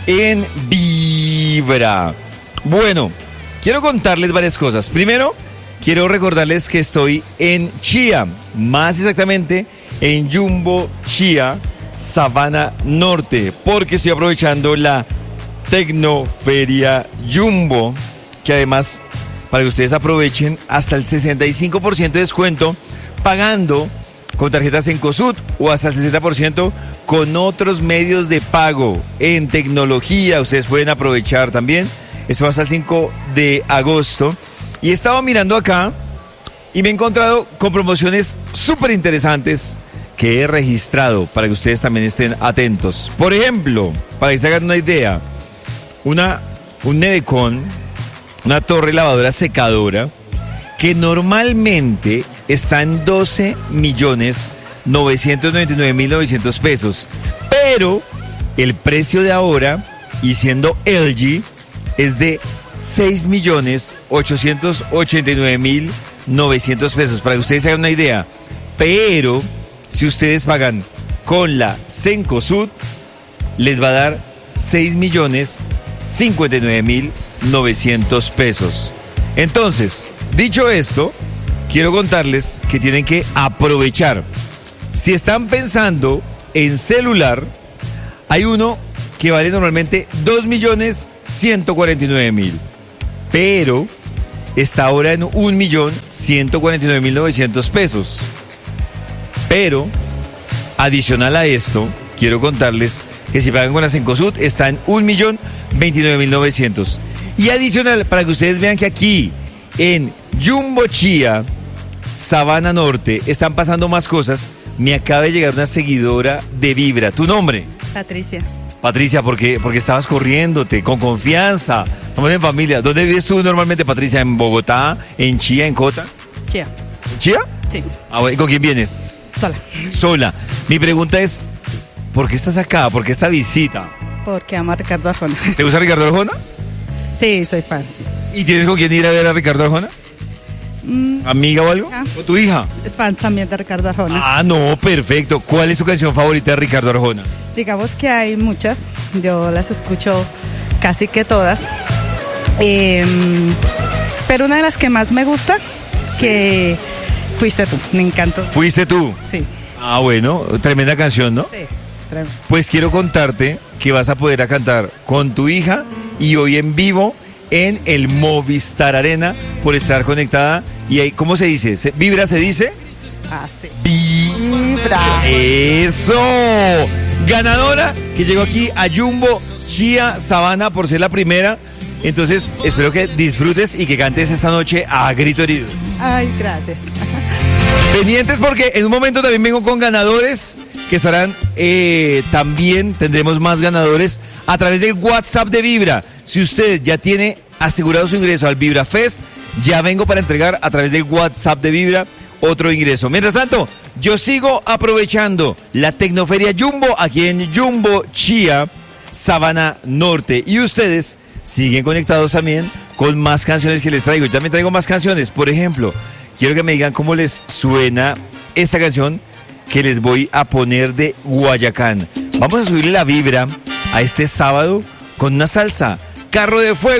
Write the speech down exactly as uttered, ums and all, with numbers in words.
en Vibra. Bueno, quiero contarles varias cosas. Primero, quiero recordarles que estoy en Chía, más exactamente en Jumbo Chía, Sabana Norte, porque estoy aprovechando la Tecnoferia Jumbo, que además, para que ustedes aprovechen, hasta el sesenta y cinco por ciento de descuento pagando con tarjetas Cencosud o hasta el sesenta por ciento con otros medios de pago en tecnología. Ustedes pueden aprovechar también. Esto va hasta el cinco de agosto. Y he estado mirando acá y me he encontrado con promociones súper interesantes que he registrado para que ustedes también estén atentos. Por ejemplo, para que se hagan una idea, una, un Nevecon, una torre lavadora secadora, que normalmente está en doce millones novecientos noventa y nueve mil novecientos pesos. Pero el precio de ahora, y siendo L G, es de seis millones ochocientos ochenta y nueve mil novecientos pesos, para que ustedes se hagan una idea. Pero si ustedes pagan con la Cencosud, les va a dar seis millones cincuenta y nueve mil novecientos pesos. Entonces, dicho esto, quiero contarles que tienen que aprovechar. Si están pensando en celular, hay uno que vale normalmente dos millones ciento cuarenta y nueve mil, pero está ahora en un millón ciento cuarenta y nueve mil novecientos pesos. Pero, adicional a esto, quiero contarles que si pagan con la Cencosud está en un millón veintinueve mil novecientos. Y adicional, para que ustedes vean que aquí en Jumbo Chía, Sabana Norte, están pasando más cosas. Me acaba de llegar una seguidora de Vibra. ¿Tu nombre? Patricia. Patricia, porque porque estabas corriéndote con confianza. Estamos en familia. ¿Dónde vives tú normalmente, Patricia? ¿En Bogotá? ¿En Chía? ¿En Cota? Chía. ¿En Chía? Sí. Ah, bueno, ¿con quién vienes? Sola. Sola. Mi pregunta es, ¿por qué estás acá? ¿Por qué esta visita? Porque amo a Ricardo Arjona. ¿Te gusta Ricardo Arjona? Sí, soy fan. ¿Y tienes con quién ir a ver a Ricardo Arjona? Mm, ¿Amiga o algo? Ah. ¿O tu hija? es fan también de Ricardo Arjona. Ah, no, perfecto. ¿Cuál es tu canción favorita de Ricardo Arjona? Digamos que hay muchas. Yo las escucho casi que todas. Eh, pero una de las que más me gusta, que fuiste tú. Me encantó. ¿Fuiste tú? Sí. Ah, bueno, tremenda canción, ¿no? Sí. tremendo. Pues quiero contarte que vas a poder a cantar con tu hija y hoy en vivo en el Movistar Arena por estar conectada. Y ahí, ¿cómo se dice? ¿Se, ¿Vibra se dice? Ah, sí. Vibra. Eso. Ganadora que llegó aquí a Jumbo Chía Sabana por ser la primera. Entonces, espero que disfrutes y que cantes esta noche a grito herido. Ay, gracias. Pendientes porque en un momento también vengo con ganadores que estarán, eh, también tendremos más ganadores a través del WhatsApp de Vibra. Si usted ya tiene asegurado su ingreso al Vibra Fest, ya vengo para entregar a través del WhatsApp de Vibra otro ingreso. Mientras tanto, yo sigo aprovechando la Tecnoferia Jumbo aquí en Jumbo Chía, Sabana Norte. Y ustedes siguen conectados también con más canciones que les traigo. Yo también traigo más canciones. Por ejemplo, quiero que me digan cómo les suena esta canción que les voy a poner de Guayacán. Vamos a subirle la vibra a este sábado con una salsa. Carro de Fuego.